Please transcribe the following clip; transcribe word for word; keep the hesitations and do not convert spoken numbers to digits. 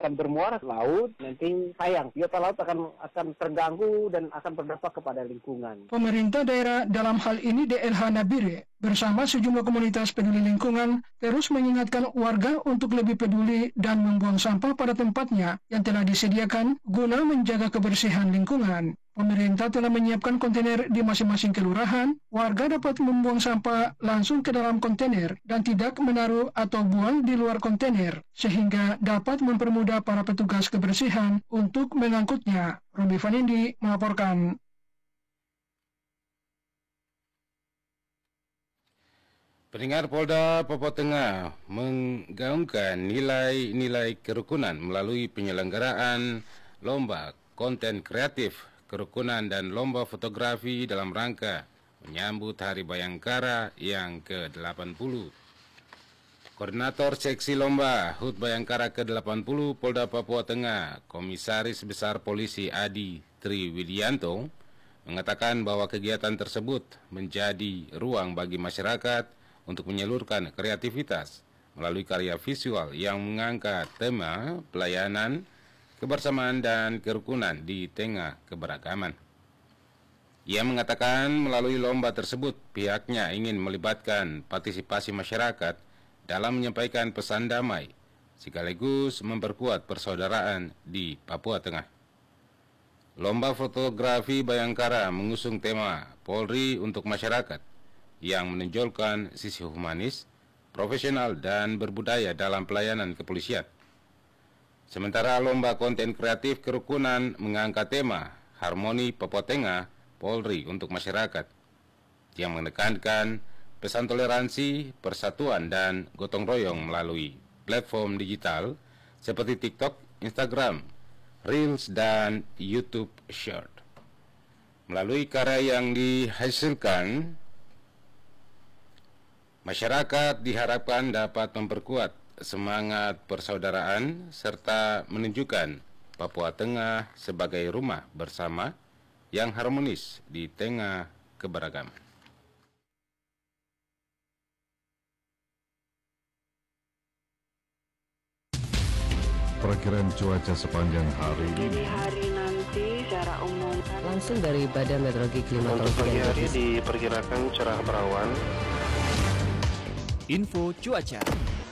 akan bermuara ke laut, nanti sayang, biota laut akan akan terganggu dan akan berdampak kepada lingkungan. Pemerintah daerah dalam hal ini D L H Nabire bersama sejumlah komunitas peduli lingkungan terus mengingatkan warga untuk lebih peduli dan membuang sampah pada tempatnya yang telah disediakan guna menjaga kebersihan lingkungan. Pemerintah telah menyiapkan kontainer di masing-masing kelurahan. Warga dapat membuang sampah langsung ke dalam kontainer dan tidak menaruh atau buang di luar kontainer, sehingga dapat mempermudah para petugas kebersihan untuk mengangkutnya. Robi Vanindi melaporkan. Pendengar, Polda Papua Tengah menggaungkan nilai-nilai kerukunan melalui penyelenggaraan lomba konten kreatif kerukunan dan lomba fotografi dalam rangka menyambut Hari Bayangkara yang ke delapan puluh. Koordinator Seksi Lomba H U T Bayangkara ke delapan puluh Polda Papua Tengah, Komisaris Besar Polisi Adi Triwidianto, mengatakan bahwa kegiatan tersebut menjadi ruang bagi masyarakat untuk menyalurkan kreativitas melalui karya visual yang mengangkat tema pelayanan, kebersamaan dan kerukunan di tengah keberagaman. Ia mengatakan melalui lomba tersebut pihaknya ingin melibatkan partisipasi masyarakat dalam menyampaikan pesan damai sekaligus memperkuat persaudaraan di Papua Tengah. Lomba fotografi Bayangkara mengusung tema Polri untuk Masyarakat yang menonjolkan sisi humanis, profesional dan berbudaya dalam pelayanan kepolisian. Sementara lomba konten kreatif kerukunan mengangkat tema Harmoni Papua Tengah Polri untuk Masyarakat yang menekankan pesan toleransi, persatuan dan gotong royong melalui platform digital seperti TikTok, Instagram, Reels dan YouTube Short. Melalui karya yang dihasilkan, masyarakat diharapkan dapat memperkuat semangat persaudaraan serta menunjukkan Papua Tengah sebagai rumah bersama yang harmonis di tengah keberagaman. Perkiraan cuaca sepanjang hari. Jadi hari nanti secara umum langsung dari Badan Meteorologi Klimatologi untuk pagi hari diperkirakan cerah berawan. Info cuaca.